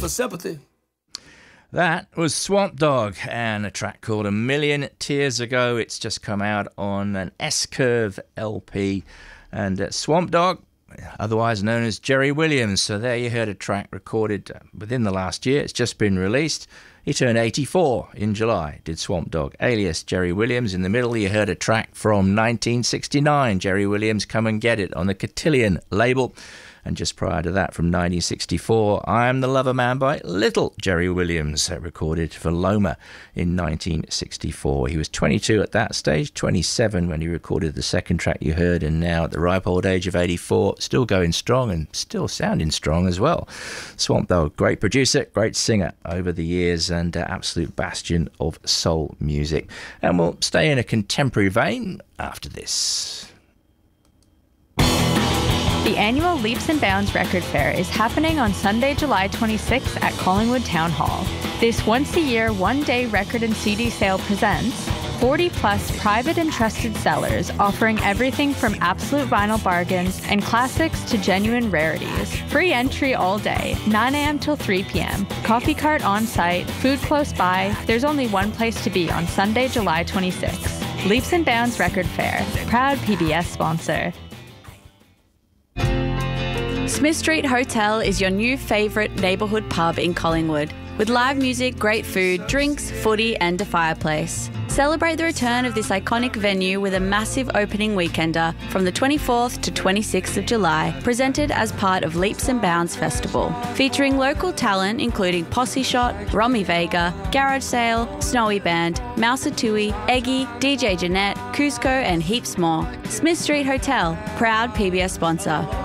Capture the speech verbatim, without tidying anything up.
for sympathy. That was Swamp Dogg and a track called A Million Tears Ago. It's just come out on an S-Curve L P. And uh, Swamp Dogg, otherwise known as Jerry Williams. So there you heard a track recorded within the last year. It's just been released. He turned eighty-four in July, did Swamp Dogg, alias Jerry Williams. In the middle, you heard a track from nineteen sixty-nine, Jerry Williams, Come and Get It, on the Cotillion label. And just prior to that, from nineteen sixty-four, I Am the Lover Man by Little Jerry Williams, recorded for Loma in nineteen sixty-four. He was twenty-two at that stage, twenty-seven when he recorded the second track you heard, and now at the ripe old age of eighty-four, still going strong and still sounding strong as well. Swamp Dogg, great producer, great singer over the years, and uh, absolute bastion of soul music. And we'll stay in a contemporary vein after this. The annual Leaps and Bounds Record Fair is happening on Sunday, July twenty-sixth at Collingwood Town Hall. This once-a-year, one-day record and C D sale presents forty plus private and trusted sellers offering everything from absolute vinyl bargains and classics to genuine rarities. Free entry all day, nine a.m. till three p.m. Coffee cart on site, food close by. There's only one place to be on Sunday, July twenty-sixth. Leaps and Bounds Record Fair, proud P B S sponsor. Smith Street Hotel is your new favourite neighbourhood pub in Collingwood, with live music, great food, drinks, footy and a fireplace. Celebrate the return of this iconic venue with a massive opening weekender from the twenty-fourth to twenty-sixth of July, presented as part of Leaps and Bounds Festival, featuring local talent including Posse Shot, Romy Vega, Garage Sale, Snowy Band, Mouser-Tui, Eggy, D J Jeanette, Cusco and heaps more. Smith Street Hotel, proud P B S sponsor.